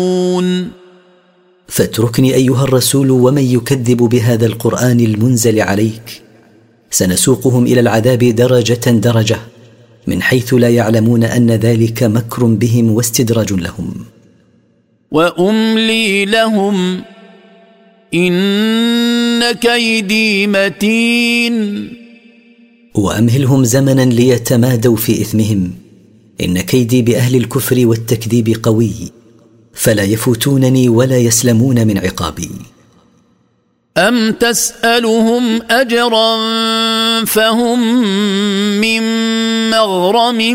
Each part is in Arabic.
فاتركني أيها الرسول ومن يكذب بهذا القرآن المنزل عليك، سنسوقهم إلى العذاب درجة درجة من حيث لا يعلمون أن ذلك مكر بهم واستدراج لهم. وأملي لهم إن كيدي متين. وأمهلهم زمنا ليتمادوا في إثمهم، إن كيدي بأهل الكفر والتكذيب قوي، فلا يفوتونني ولا يسلمون من عقابي. أم تسألهم أجرا فهم من مغرم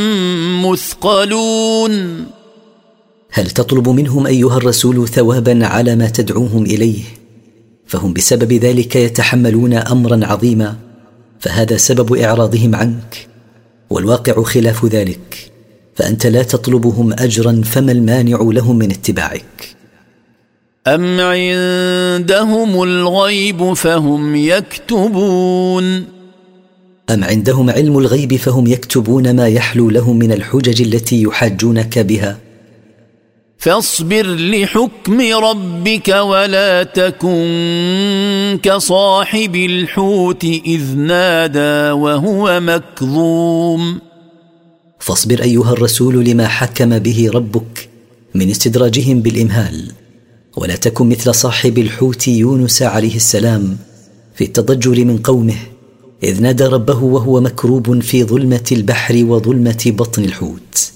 مثقلون. هل تطلب منهم أيها الرسول ثوابا على ما تدعوهم إليه؟ فهم بسبب ذلك يتحملون أمرا عظيما، فهذا سبب إعراضهم عنك، والواقع خلاف ذلك، فأنت لا تطلبهم أجرا، فما المانع لهم من اتباعك؟ أم عندهم الغيب فهم يكتبون. أم عندهم علم الغيب فهم يكتبون ما يحلو لهم من الحجج التي يحاجونك بها؟ فاصبر لحكم ربك ولا تكن كصاحب الحوت إذ نادى وهو مكظوم. فاصبر أيها الرسول لما حكم به ربك من استدراجهم بالإمهال، ولا تكن مثل صاحب الحوت يونس عليه السلام في التضجر من قومه إذ نادى ربه وهو مكروب في ظلمة البحر وظلمة بطن الحوت.